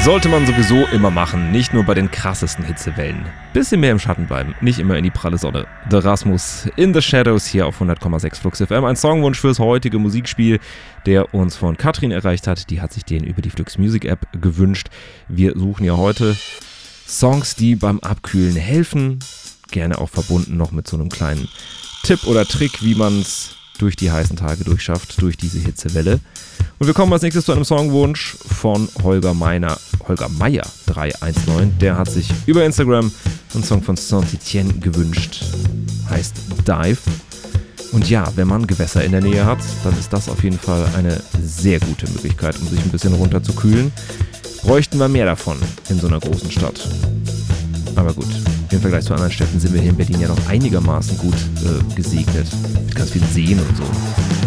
Sollte man sowieso immer machen, nicht nur bei den krassesten Hitzewellen. Bisschen mehr im Schatten bleiben, nicht immer in die pralle Sonne. The Rasmus in the Shadows hier auf 100,6 Flux FM. Ein Songwunsch fürs heutige Musikspiel, der uns von Katrin erreicht hat. Die hat sich den über die Flux Music App gewünscht. Wir suchen ja heute Songs, die beim Abkühlen helfen. Gerne auch verbunden noch mit so einem kleinen Tipp oder Trick, wie man es durch die heißen Tage durchschafft, durch diese Hitzewelle. Und wir kommen als nächstes zu einem Songwunsch von Holger Meier 319. Der hat sich über Instagram einen Song von Saint-Etienne gewünscht. Heißt Dive. Und ja, wenn man Gewässer in der Nähe hat, dann ist das auf jeden Fall eine sehr gute Möglichkeit, um sich ein bisschen runterzukühlen. Bräuchten wir mehr davon in so einer großen Stadt. Aber gut, im Vergleich zu anderen Städten sind wir hier in Berlin ja noch einigermaßen gut gesegnet. Mit ganz vielen Seen und so.